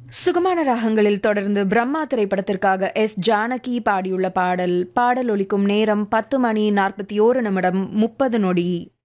சுகமான ராகங்களில் தொடர்ந்து பிரம்மா திரைப்படத்திற்காக ஜானகி பாடியுள்ள பாடல் ஒலிக்கும் நேரம் 10 மணி 41 நிமிடம் 30 நொடி.